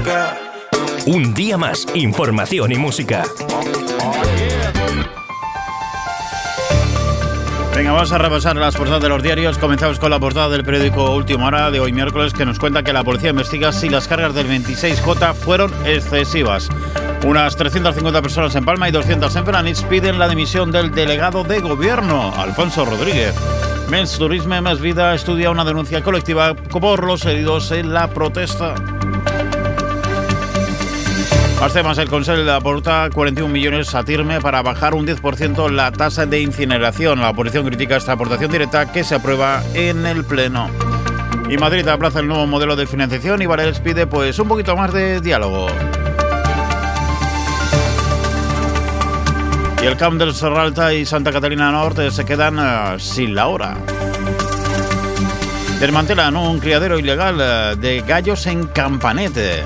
Un día más, información y música. Venga, vamos a repasar las portadas de los diarios. Comenzamos con la portada del periódico Última Hora de hoy miércoles, que nos cuenta que la policía investiga si las cargas del 26J fueron excesivas. Unas 350 personas en Palma y 200 en Felanitx piden la dimisión del delegado de gobierno, Alfonso Rodríguez. Més Turisme, Més Vida estudia una denuncia colectiva por los heridos en la protesta. Más temas, el Consell aporta 41 millones a Tirme para bajar un 10% la tasa de incineración. La oposición critica esta aportación directa que se aprueba en el Pleno. Y Madrid aplaza el nuevo modelo de financiación y Baleares pide pues un poquito más de diálogo. Y el Camp del Serralta y Santa Catarina Norte se quedan sin la hora. Desmantelan un criadero ilegal de gallos en Campanete.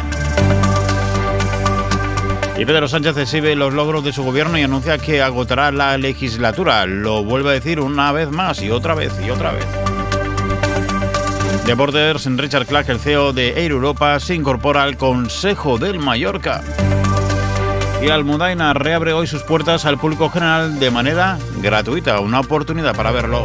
Y Pedro Sánchez exhibe los logros de su gobierno y anuncia que agotará la legislatura. Lo vuelve a decir una vez más y otra vez y otra vez. Deportes, Richard Clark, el CEO de Air Europa, se incorpora al Consejo del Mallorca. Y Almudaina reabre hoy sus puertas al público general de manera gratuita. Una oportunidad para verlo.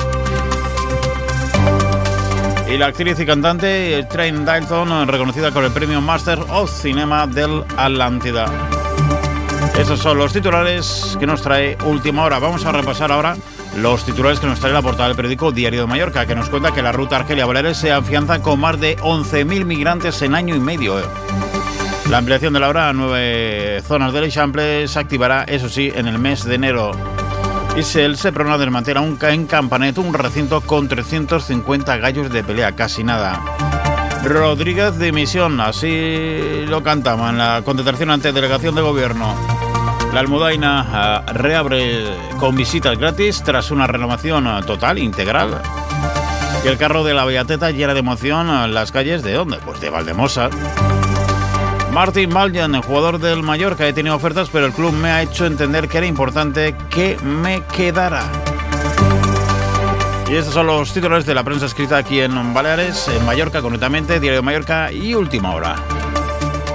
Y la actriz y cantante Train Dalton, reconocida con el premio Master of Cinema del Atlántida. Esos son los titulares que nos trae Última Hora. Vamos a repasar ahora los titulares que nos trae la portada del periódico Diario de Mallorca, que nos cuenta que la ruta Argelia-Baleares se afianza con más de 11.000 migrantes en año y medio. La ampliación de la hora a 9 zonas del Eixample se activará, eso sí, en el mes de enero. Isel se prepara desmantela en Campanet un recinto con 350 gallos de pelea, casi nada. Rodríguez dimisión, así lo cantamos en la contestación ante delegación de gobierno. La Almudaina reabre con visitas gratis tras una renovación total, integral. Y el carro de la Beateta llena de emoción en las calles ¿de dónde? Pues de Valdemosa. Martín Maljan, el jugador del Mallorca, he tenido ofertas, pero el club me ha hecho entender que era importante que me quedara. Y estos son los titulares de la prensa escrita aquí en Baleares, en Mallorca, concretamente, Diario de Mallorca y Última Hora.